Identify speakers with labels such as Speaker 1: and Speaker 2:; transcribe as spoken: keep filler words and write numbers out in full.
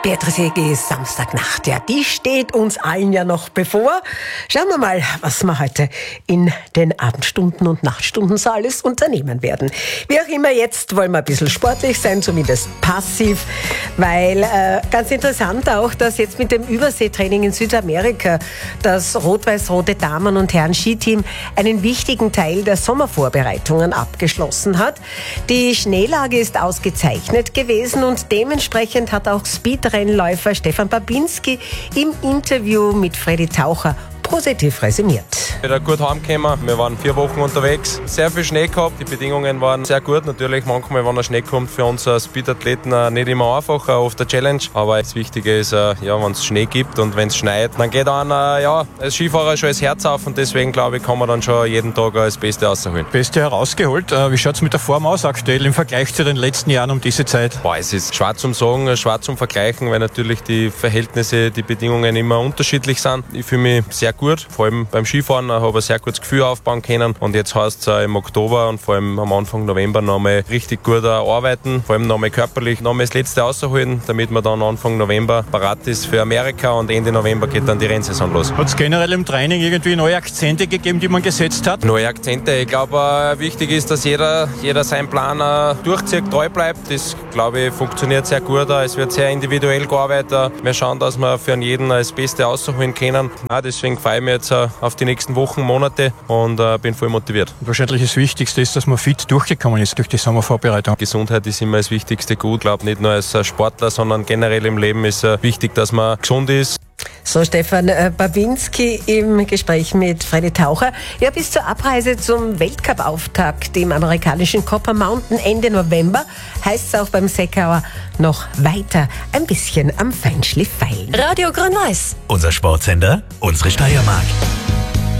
Speaker 1: Beatrice Egli, Samstagnacht, ja, die steht uns allen ja noch bevor. Schauen wir mal, was wir heute in den Abendstunden und Nachtstunden so alles unternehmen werden. Wie auch immer, jetzt wollen wir ein bisschen sportlich sein, zumindest passiv, weil äh, ganz interessant auch, dass jetzt mit dem Überseetraining in Südamerika das rot-weiß-rote Damen- und Herren-Skiteam einen wichtigen Teil der Sommervorbereitungen abgeschlossen hat. Die Schneelage ist ausgezeichnet gewesen und dementsprechend hat auch Speedrennläufer Stefan Babinski im Interview mit Freddy Taucher positiv resümiert.
Speaker 2: Wieder gut heimgekommen. Wir waren vier Wochen unterwegs. Sehr viel Schnee gehabt. Die Bedingungen waren sehr gut. Natürlich, manchmal, wenn der Schnee kommt, für uns Speedathleten nicht immer einfach, oft eine Challenge. Aber das Wichtige ist, ja, wenn es Schnee gibt und wenn es schneit, dann geht dann ja, als Skifahrer schon das Herz auf und deswegen, glaube ich, kann man dann schon jeden Tag das Beste rausholen.
Speaker 3: Beste herausgeholt. Wie schaut es mit der Form aus aktuell im Vergleich zu den letzten Jahren um diese Zeit?
Speaker 2: Boah, es ist schwer zum Sagen, schwer zum Vergleichen, weil natürlich die Verhältnisse, die Bedingungen immer unterschiedlich sind. Ich fühle mich sehr gut, vor allem beim Skifahren, habe ein sehr gutes Gefühl aufbauen können und jetzt heißt es im Oktober und vor allem am Anfang November noch mal richtig gut arbeiten, vor allem noch mal körperlich noch mal das Letzte rausholen, damit man dann Anfang November parat ist für Amerika und Ende November geht dann die Rennsaison los.
Speaker 3: Hat es generell im Training irgendwie neue Akzente gegeben, die man gesetzt hat?
Speaker 2: Neue Akzente, ich glaube, wichtig ist, dass jeder, jeder seinen Plan durchzieht, treu bleibt. Das, glaube ich, funktioniert sehr gut. Es wird sehr individuell gearbeitet. Wir schauen, dass wir für jeden das Beste rausholen können. Ja, deswegen freue ich mich jetzt auf die nächsten Wochen, Monate und äh, bin voll motiviert.
Speaker 3: Wahrscheinlich das Wichtigste ist, dass man fit durchgekommen ist durch die Sommervorbereitung.
Speaker 2: Gesundheit ist immer das wichtigste Gut. Ich glaube, nicht nur als Sportler, sondern generell im Leben ist äh, wichtig, dass man gesund ist.
Speaker 1: So Stefan Babinski im Gespräch mit Freddy Taucher. Ja, bis zur Abreise zum Weltcup-Auftakt im amerikanischen Copper Mountain Ende November heißt es auch beim Seckauer noch weiter ein bisschen am Feinschliff feilen.
Speaker 4: Radio Grün-Weiß.
Speaker 5: Unser Sportsender, unsere Steiermark.